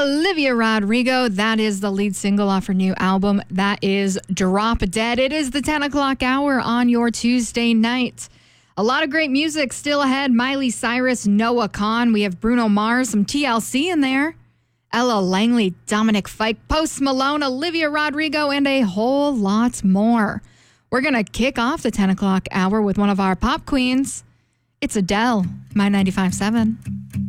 Olivia Rodrigo. That is the lead single off her new album. That is Drop Dead. It is the 10 o'clock hour on your Tuesday night. A lot of great music still ahead. Miley Cyrus, Noah Kahan. We have Bruno Mars, some TLC in there. Ella Langley, Dominic Fike, Post Malone, Olivia Rodrigo, and a whole lot more. We're going to kick off the 10 o'clock hour with one of our pop queens. It's Adele, My 95.7.